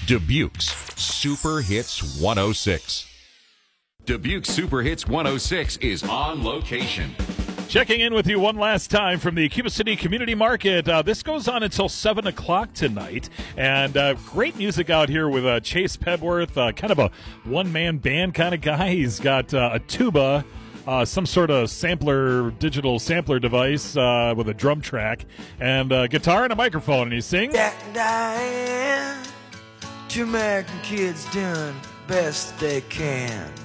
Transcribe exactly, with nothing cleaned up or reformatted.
Dubuque's Super Hits one oh six. Dubuque's Super Hits one oh six is on location. Checking in with you one last time from the Cuba City Community Market. Uh, this goes on until seven o'clock tonight. And uh, great music out here with uh, Chase Pedworth, uh, kind of a one-man band kind of guy. He's got uh, a tuba, uh, some sort of sampler, digital sampler device uh, with a drum track, and a guitar and a microphone. And he sings. Jack and Diane, two American kids doing best they can.